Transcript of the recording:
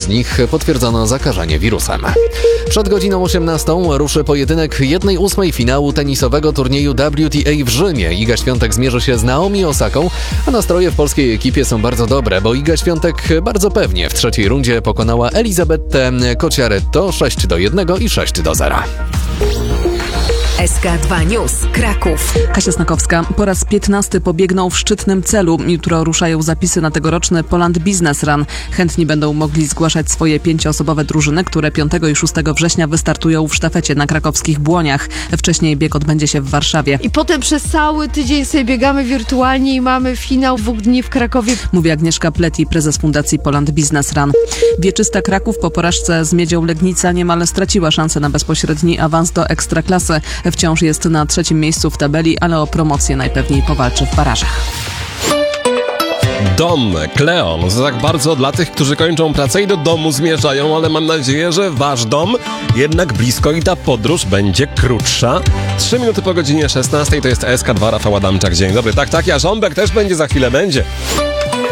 nich potwierdzono zakażenie wirusem. Przed godziną 18 ruszy pojedynek 1/8 finału tenisowego turnieju WTA w Rzymie. Iga Świątek zmierzy się z Naomi Osaką, a nastroje w polskiej ekipie są bardzo dobre, bo Iga Świątek bardzo pewnie w trzeciej rundzie pokonała Elizabetę Cocciaretto 6-1 i 6-0. SK2 News, Kraków. Kasia Snakowska. Po raz 15 pobiegną w szczytnym celu. Jutro ruszają zapisy na tegoroczny Poland Business Run. Chętni będą mogli zgłaszać swoje 5-osobowe drużyny, które 5 i 6 września wystartują w sztafecie na krakowskich Błoniach. Wcześniej bieg odbędzie się w Warszawie. I potem przez cały tydzień sobie biegamy wirtualnie i mamy finał 2 dni w Krakowie. Mówi Agnieszka Pleti, prezes Fundacji Poland Business Run. Wieczysta Kraków po porażce z Miedzią Legnica niemal straciła szansę na bezpośredni awans do Ekstraklasy. Wciąż jest na 3. miejscu w tabeli, ale o promocję najpewniej powalczy w barażach. Dom, Kleon, to tak bardzo dla tych, którzy kończą pracę i do domu zmierzają, ale mam nadzieję, że wasz dom jednak blisko i ta podróż będzie krótsza. 3 minuty po godzinie 16 to jest SK2, Rafał Adamczak. Dzień dobry. Tak, Jarząbek też będzie za chwilę, będzie.